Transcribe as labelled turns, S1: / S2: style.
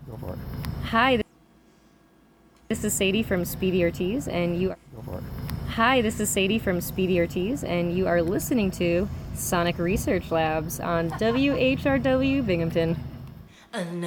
S1: Go for it.
S2: Hi, this is Sadie from Speedy Ortiz, and you.
S1: Go for it.
S2: Hi, this is Sadie from Speedy Ortiz, and you are listening to Sonic Research Labs on WHRW Binghamton.